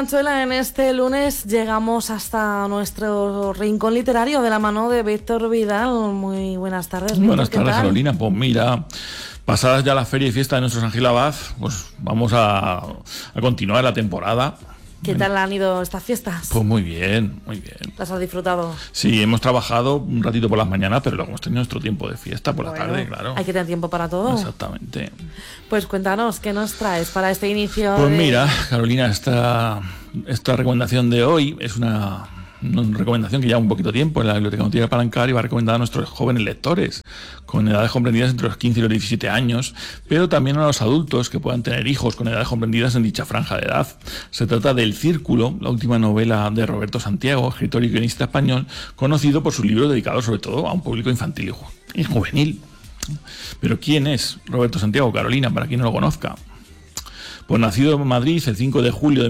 Consuela, en este lunes llegamos hasta nuestro rincón literario de la mano de Víctor Vidal. Muy buenas tardes, Víctor. Buenas tardes, Carolina. Pues mira, pasadas ya la feria y fiesta de nuestro San Gil Abad, pues vamos a continuar la temporada. ¿Qué tal han ido estas fiestas? Pues muy bien, muy bien. ¿Las has disfrutado? Sí, hemos trabajado un ratito por las mañanas, pero luego hemos tenido nuestro tiempo de fiesta por la tarde, claro. Hay que tener tiempo para todo. Exactamente. Pues cuéntanos, ¿qué nos traes para este inicio? Pues mira, Carolina, esta recomendación de hoy es una recomendación que lleva un poquito tiempo en la Biblioteca Montilla de Palancar y va recomendada a nuestros jóvenes lectores con edades comprendidas entre los 15 y los 17 años, pero también a los adultos que puedan tener hijos con edades comprendidas en dicha franja de edad. Se trata de El Círculo, la última novela de Roberto Santiago, escritor y guionista español, conocido por sus libros dedicados sobre todo a un público infantil y juvenil. Pero ¿quién es Roberto Santiago, Carolina, para quien no lo conozca? Pues nacido en Madrid el 5 de julio de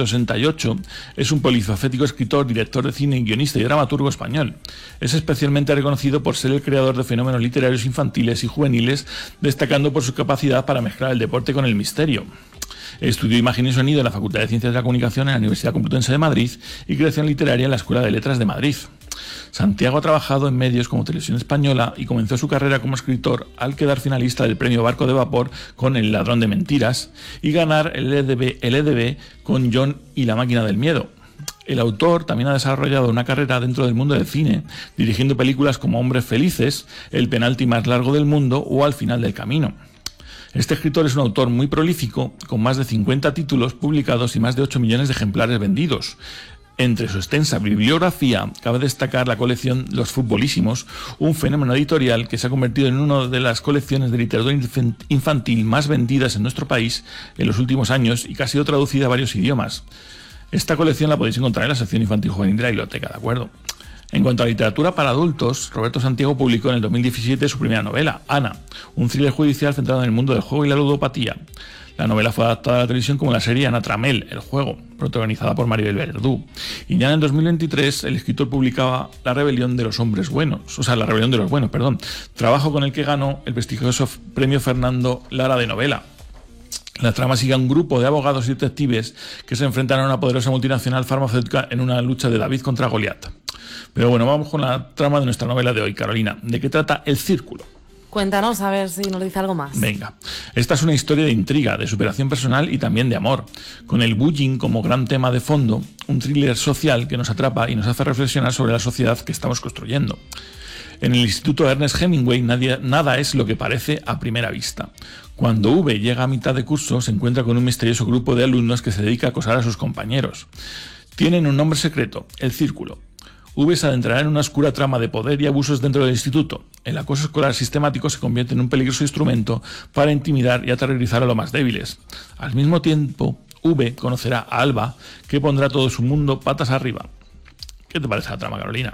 1968, es un polifacético escritor, director de cine, guionista y dramaturgo español. Es especialmente reconocido por ser el creador de fenómenos literarios infantiles y juveniles, destacando por su capacidad para mezclar el deporte con el misterio. Estudió imagen y sonido en la Facultad de Ciencias de la Comunicación en la Universidad Complutense de Madrid y creación literaria en la Escuela de Letras de Madrid. Santiago ha trabajado en medios como Televisión Española y comenzó su carrera como escritor al quedar finalista del premio Barco de Vapor con El Ladrón de Mentiras y ganar el EDB con John y la Máquina del Miedo. El autor también ha desarrollado una carrera dentro del mundo del cine, dirigiendo películas como Hombres Felices, El penalti más largo del mundo o Al final del camino. Este escritor es un autor muy prolífico, con más de 50 títulos publicados y más de 8 millones de ejemplares vendidos. Entre su extensa bibliografía cabe destacar la colección Los Futbolísimos, un fenómeno editorial que se ha convertido en una de las colecciones de literatura infantil más vendidas en nuestro país en los últimos años y que ha sido traducida a varios idiomas. Esta colección la podéis encontrar en la sección infantil juvenil de la biblioteca, ¿de acuerdo? En cuanto a literatura para adultos, Roberto Santiago publicó en el 2017 su primera novela, Ana, un thriller judicial centrado en el mundo del juego y la ludopatía. La novela fue adaptada a la televisión como la serie Ana Tramel, el juego, protagonizada por Maribel Verdú. Y ya en el 2023 el escritor publicaba La rebelión de los buenos, trabajo con el que ganó el prestigioso premio Fernando Lara de novela. La trama sigue a un grupo de abogados y detectives que se enfrentan a una poderosa multinacional farmacéutica en una lucha de David contra Goliat. Pero bueno, vamos con la trama de nuestra novela de hoy, Carolina. ¿De qué trata El Círculo? Cuéntanos, a ver si nos dice algo más. Venga, esta es una historia de intriga, de superación personal y también de amor, con el bullying como gran tema de fondo, un thriller social que nos atrapa y nos hace reflexionar sobre la sociedad que estamos construyendo. En el Instituto Ernest Hemingway nada es lo que parece a primera vista. Cuando V llega a mitad de curso, se encuentra con un misterioso grupo de alumnos que se dedica a acosar a sus compañeros. Tienen un nombre secreto, El Círculo. V se adentrará en una oscura trama de poder y abusos dentro del instituto. El acoso escolar sistemático se convierte en un peligroso instrumento para intimidar y aterrorizar a los más débiles. Al mismo tiempo, V conocerá a Alba, que pondrá todo su mundo patas arriba. ¿Qué te parece la trama, Carolina?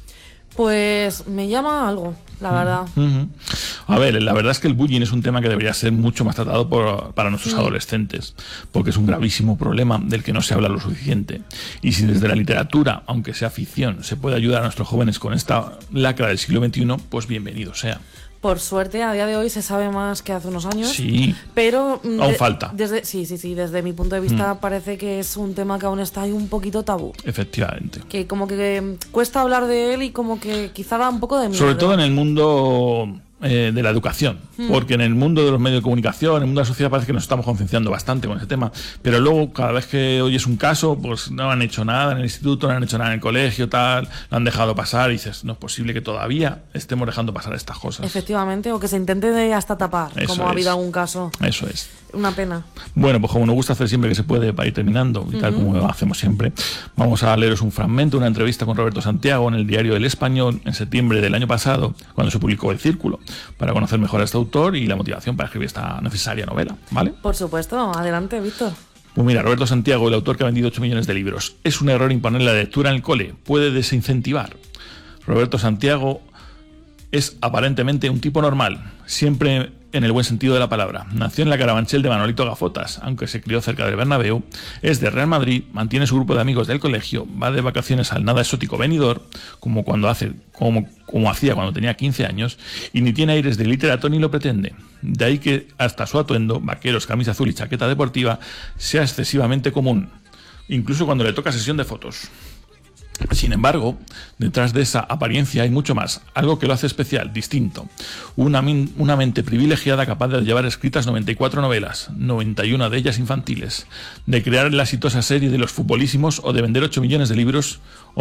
Pues me llama algo, la verdad. A ver, la verdad es que el bullying es un tema que debería ser mucho más tratado para nuestros adolescentes, porque es un gravísimo problema del que no se habla lo suficiente. Y si desde la literatura, aunque sea ficción, se puede ayudar a nuestros jóvenes con esta lacra del siglo XXI, pues bienvenido sea. Por suerte, a día de hoy se sabe más que hace unos años. Sí, pero aún falta. Desde mi punto de vista parece que es un tema que aún está ahí un poquito tabú. Efectivamente. Que como que cuesta hablar de él y como que quizá da un poco de miedo. Sobre todo en el mundo de la educación, porque en el mundo de los medios de comunicación, en el mundo de la sociedad parece que nos estamos concienciando bastante con ese tema, pero luego cada vez que oyes un caso, pues no han hecho nada en el instituto, no han hecho nada en el colegio, tal, lo han dejado pasar y dices, no es posible que todavía estemos dejando pasar estas cosas. Efectivamente, o que se intente hasta tapar, Eso como ha habido algún caso. Eso es. Una pena. Bueno, pues como nos gusta hacer siempre que se puede para ir terminando, y tal como hacemos siempre, vamos a leeros un fragmento, una entrevista con Roberto Santiago en el diario El Español en septiembre del año pasado, cuando se publicó El Círculo, para conocer mejor a este autor y la motivación para escribir esta necesaria novela, ¿vale? Por supuesto, adelante, Víctor. Pues mira, Roberto Santiago, el autor que ha vendido 8 millones de libros. Es un error imponer la lectura en el cole, puede desincentivar. Roberto Santiago es aparentemente un tipo normal, siempre en el buen sentido de la palabra. Nació en la Carabanchel de Manolito Gafotas, aunque se crió cerca del Bernabéu, es de Real Madrid, mantiene su grupo de amigos del colegio, va de vacaciones al nada exótico Benidorm, como hacía cuando tenía 15 años, y ni tiene aires de literato ni lo pretende. De ahí que hasta su atuendo, vaqueros, camisa azul y chaqueta deportiva, sea excesivamente común. incluso cuando le toca sesión de fotos. Sin embargo, detrás de esa apariencia hay mucho más, algo que lo hace especial, distinto. Una mente privilegiada capaz de llevar escritas 94 novelas, 91 de ellas infantiles, de crear la exitosa serie de Los Futbolísimos o de vender 8 millones de libros,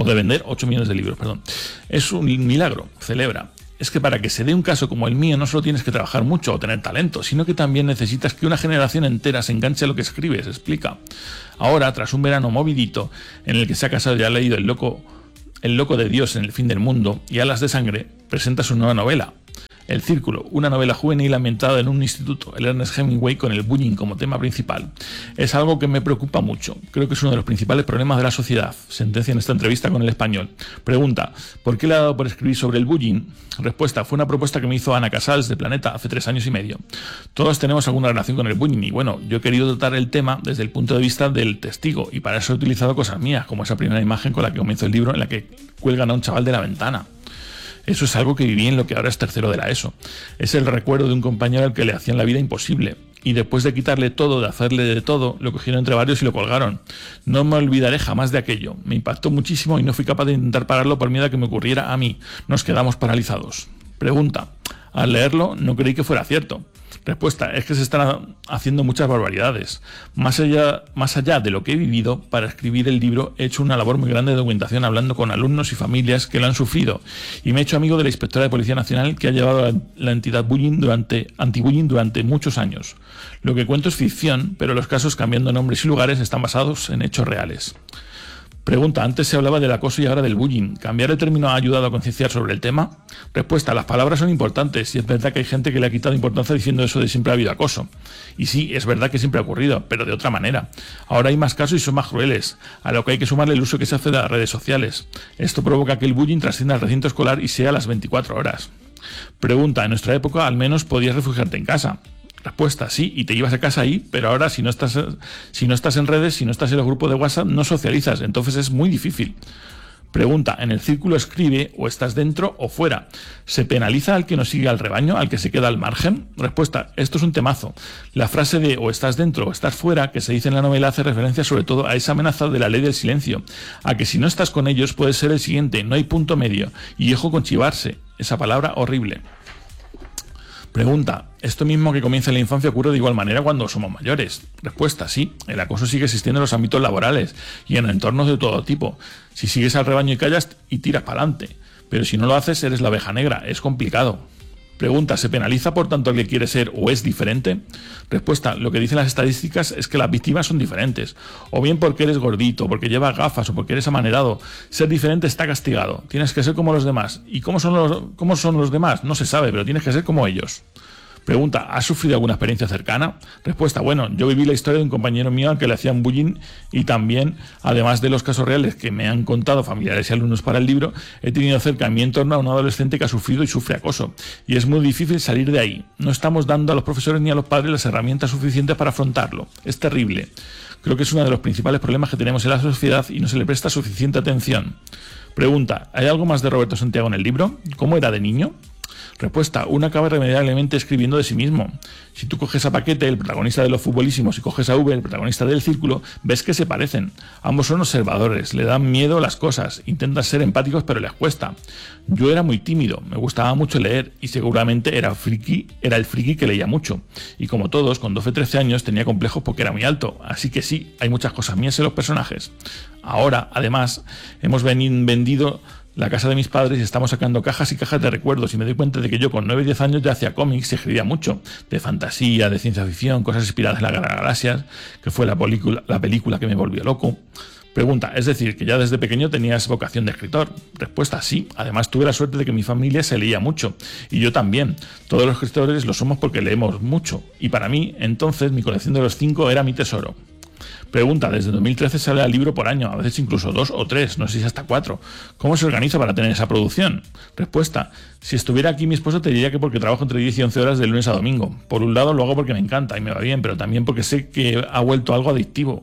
Es un milagro, celebra. Es que para que se dé un caso como el mío no solo tienes que trabajar mucho o tener talento, sino que también necesitas que una generación entera se enganche a lo que escribes, explica. Ahora, tras un verano movidito en el que se ha casado y ha leído El loco de Dios en el fin del mundo y Alas de sangre, presenta su nueva novela, El Círculo, una novela juvenil ambientada en un instituto, el Ernest Hemingway con el bullying como tema principal. Es algo que me preocupa mucho. Creo que es uno de los principales problemas de la sociedad, sentencia en esta entrevista con El Español. Pregunta, ¿por qué le ha dado por escribir sobre el bullying? Respuesta, fue una propuesta que me hizo Ana Casals de Planeta hace 3 años y medio. Todos tenemos alguna relación con el bullying y bueno, yo he querido tratar el tema desde el punto de vista del testigo y para eso he utilizado cosas mías, como esa primera imagen con la que comienzo el libro en la que cuelgan a un chaval de la ventana. Eso es algo que viví en lo que ahora es tercero de la ESO. Es el recuerdo de un compañero al que le hacían la vida imposible. Y después de quitarle todo, de hacerle de todo, lo cogieron entre varios y lo colgaron. No me olvidaré jamás de aquello. Me impactó muchísimo y no fui capaz de intentar pararlo por miedo a que me ocurriera a mí. Nos quedamos paralizados. Pregunta. Al leerlo no creí que fuera cierto. Respuesta, es que se están haciendo muchas barbaridades. Más allá de lo que he vivido, para escribir el libro he hecho una labor muy grande de documentación hablando con alumnos y familias que lo han sufrido y me he hecho amigo de la inspectora de Policía Nacional que ha llevado a la entidad anti-bullying durante muchos años. Lo que cuento es ficción, pero los casos, cambiando nombres y lugares, están basados en hechos reales. Pregunta, antes se hablaba del acoso y ahora del bullying. ¿Cambiar el término ha ayudado a concienciar sobre el tema? Respuesta, las palabras son importantes y es verdad que hay gente que le ha quitado importancia diciendo eso de siempre ha habido acoso. Y sí, es verdad que siempre ha ocurrido, pero de otra manera. Ahora hay más casos y son más crueles, a lo que hay que sumarle el uso que se hace de las redes sociales. Esto provoca que el bullying trascienda al recinto escolar y sea a las 24 horas. Pregunta, en nuestra época al menos podías refugiarte en casa. Respuesta, sí, y te ibas a casa ahí, pero ahora si no estás en redes, si no estás en los grupos de WhatsApp, no socializas, entonces es muy difícil. Pregunta, ¿en el círculo escribe o estás dentro o fuera? ¿Se penaliza al que no sigue al rebaño, al que se queda al margen? Respuesta, esto es un temazo. La frase de o estás dentro o estás fuera, que se dice en la novela, hace referencia sobre todo a esa amenaza de la ley del silencio, a que si no estás con ellos puede ser el siguiente, no hay punto medio, y ojo con chivarse, esa palabra horrible. Pregunta, ¿esto mismo que comienza en la infancia ocurre de igual manera cuando somos mayores? Respuesta, sí, el acoso sigue existiendo en los ámbitos laborales y en entornos de todo tipo. Si sigues al rebaño y callas y tiras para adelante, pero si no lo haces eres la oveja negra, es complicado. Pregunta, ¿se penaliza por tanto el que quiere ser o es diferente? Respuesta, lo que dicen las estadísticas es que las víctimas son diferentes. O bien porque eres gordito, porque llevas gafas o porque eres amanerado. Ser diferente está castigado. Tienes que ser como los demás. ¿Y cómo son los demás? No se sabe, pero tienes que ser como ellos. Pregunta, ¿has sufrido alguna experiencia cercana? Respuesta, bueno, yo viví la historia de un compañero mío al que le hacían bullying y también, además de los casos reales que me han contado familiares y alumnos para el libro, he tenido cerca en mi entorno a un adolescente que ha sufrido y sufre acoso. Y es muy difícil salir de ahí. No estamos dando a los profesores ni a los padres las herramientas suficientes para afrontarlo. Es terrible. Creo que es uno de los principales problemas que tenemos en la sociedad y no se le presta suficiente atención. Pregunta, ¿hay algo más de Roberto Santiago en el libro? ¿Cómo era de niño? Respuesta, uno acaba irremediablemente escribiendo de sí mismo. Si tú coges a Paquete, el protagonista de Los Futbolísimos, y coges a V, el protagonista del Círculo, ves que se parecen. Ambos son observadores, le dan miedo las cosas, intentan ser empáticos pero les cuesta. Yo era muy tímido, me gustaba mucho leer y seguramente era el friki que leía mucho. Y como todos, con 12-13 años tenía complejos porque era muy alto, así que sí, hay muchas cosas mías en los personajes. Ahora, además, hemos vendido la casa de mis padres y estamos sacando cajas y cajas de recuerdos y me doy cuenta de que yo con 9-10 años ya hacía cómics y escribía mucho, de fantasía, de ciencia ficción, cosas inspiradas en las galaxias, que fue la película que me volvió loco. Pregunta, es decir, que ya desde pequeño tenías vocación de escritor. Respuesta, sí. Además tuve la suerte de que mi familia se leía mucho y yo también. Todos los escritores lo somos porque leemos mucho y para mí, entonces, mi colección de los 5 era mi tesoro. Pregunta, desde 2013 sale el libro por año, a veces incluso 2 o 3, no sé si hasta 4. ¿Cómo se organiza para tener esa producción? Respuesta, si estuviera aquí mi esposo te diría que porque trabajo entre 10 y 11 horas de lunes a domingo. Por un lado lo hago porque me encanta y me va bien, pero también porque sé que se ha vuelto algo adictivo.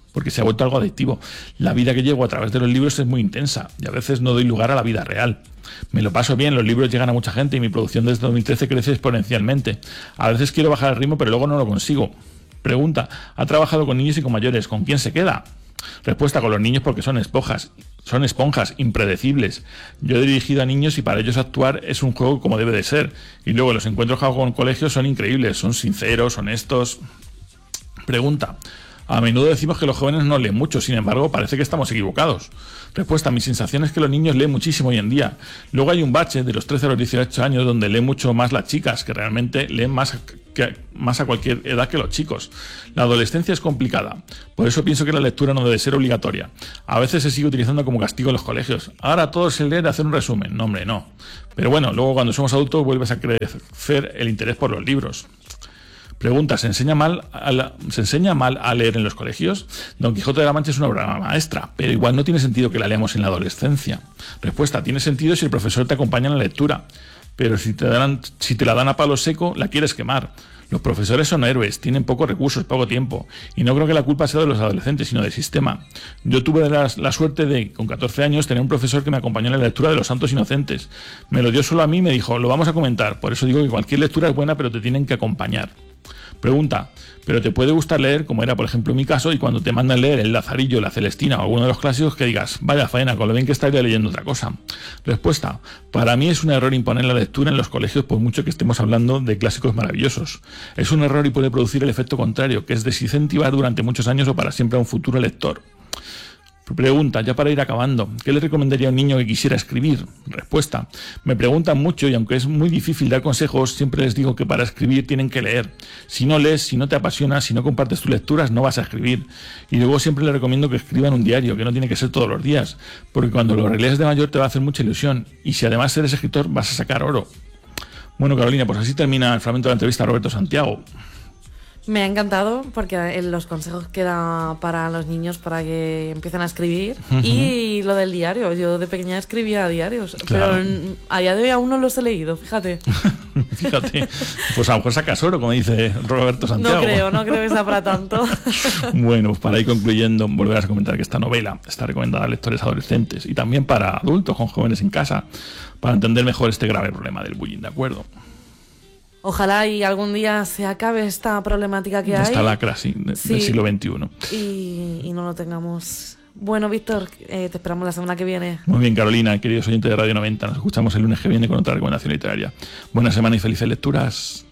La vida que llevo a través de los libros es muy intensa y a veces no doy lugar a la vida real. Me lo paso bien, los libros llegan a mucha gente y mi producción desde 2013 crece exponencialmente. A veces quiero bajar el ritmo pero luego no lo consigo. Pregunta, ¿ha trabajado con niños y con mayores? ¿Con quién se queda? Respuesta: con los niños porque son esponjas impredecibles. Yo he dirigido a niños y para ellos actuar es un juego como debe de ser. Y luego los encuentros que hago con colegios son increíbles, son sinceros, honestos. Pregunta: a menudo decimos que los jóvenes no leen mucho, sin embargo, parece que estamos equivocados. Respuesta: mi sensación es que los niños leen muchísimo hoy en día. Luego hay un bache de los 13 a los 18 años donde leen mucho más las chicas, que realmente leen más a cualquier edad que los chicos. La adolescencia es complicada. Por eso pienso que la lectura no debe ser obligatoria. A veces se sigue utilizando como castigo en los colegios. Ahora todo es leer y hacer un resumen. No, hombre, no. Pero bueno, luego cuando somos adultos vuelves a crecer el interés por los libros. Pregunta: ¿se enseña mal a leer en los colegios? Don Quijote de la Mancha es una obra maestra, pero igual no tiene sentido que la leamos en la adolescencia. Respuesta: tiene sentido si el profesor te acompaña en la lectura, pero si te la dan a palo seco, la quieres quemar. Los profesores son héroes, tienen pocos recursos, poco tiempo, y no creo que la culpa sea de los adolescentes, sino del sistema. Yo tuve la suerte de, con 14 años, tener un profesor que me acompañó en la lectura de Los Santos Inocentes. Me lo dio solo a mí y me dijo: lo vamos a comentar. Por eso digo que cualquier lectura es buena, pero te tienen que acompañar. Pregunta: ¿pero te puede gustar leer, como era por ejemplo mi caso, y cuando te mandan leer El Lazarillo, La Celestina o alguno de los clásicos que digas, vaya faena, con lo bien que estaría leyendo otra cosa? Respuesta: para mí es un error imponer la lectura en los colegios por mucho que estemos hablando de clásicos maravillosos. Es un error y puede producir el efecto contrario, que es desincentivar durante muchos años o para siempre a un futuro lector. Pregunta, ya para ir acabando, ¿qué le recomendaría a un niño que quisiera escribir? Respuesta: me preguntan mucho y aunque es muy difícil dar consejos, siempre les digo que para escribir tienen que leer. Si no lees, si no te apasionas, si no compartes tus lecturas, no vas a escribir. Y luego siempre les recomiendo que escriban un diario, que no tiene que ser todos los días, porque cuando lo relees de mayor te va a hacer mucha ilusión. Y si además eres escritor, vas a sacar oro. Bueno, Carolina, pues así termina el fragmento de la entrevista a Roberto Santiago. Me ha encantado porque los consejos que da para los niños para que empiecen a escribir. Y lo del diario, yo de pequeña escribía diarios, claro. Pero a día de hoy aún no los he leído, fíjate. Fíjate, pues a lo mejor sacas oro, como dice Roberto Santiago. No creo que sea para tanto. Bueno, pues para ir concluyendo, volverás a comentar que esta novela está recomendada a lectores adolescentes y también para adultos con jóvenes en casa, para entender mejor este grave problema del bullying, ¿de acuerdo? Ojalá y algún día se acabe esta problemática que hay. Esta lacra, sí, del siglo XXI. Y no lo tengamos. Bueno, Víctor, te esperamos la semana que viene. Muy bien, Carolina, queridos oyentes de Radio 90. Nos escuchamos el lunes que viene con otra recomendación literaria. Buena semana y felices lecturas.